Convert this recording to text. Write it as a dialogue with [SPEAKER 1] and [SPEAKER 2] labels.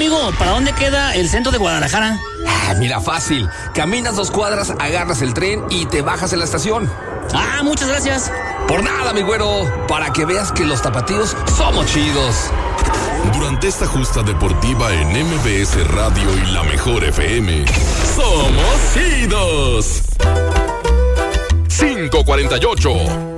[SPEAKER 1] amigo, ¿para dónde queda el centro de Guadalajara?
[SPEAKER 2] Mira, fácil. Caminas 2 cuadras, agarras el tren y te bajas en la estación.
[SPEAKER 1] Muchas gracias.
[SPEAKER 2] Por nada, mi güero. Para que veas que los tapatíos somos chidos.
[SPEAKER 3] Durante esta justa deportiva en MBS Radio y La Mejor FM, somos chidos. 5:48.